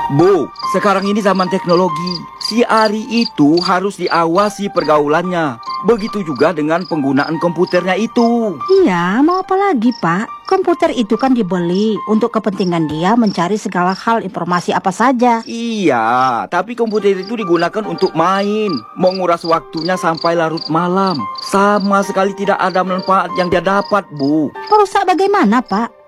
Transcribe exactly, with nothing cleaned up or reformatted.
Bu, sekarang ini zaman teknologi. Si Ari itu harus diawasi pergaulannya. Begitu juga dengan penggunaan komputernya itu. Iya, mau apa lagi, Pak? Komputer itu kan dibeli untuk kepentingan dia mencari segala hal informasi apa saja. Iya, tapi komputer itu digunakan untuk main, menguras waktunya sampai larut malam. Sama sekali tidak ada manfaat yang dia dapat, Bu. Merusak bagaimana, Pak?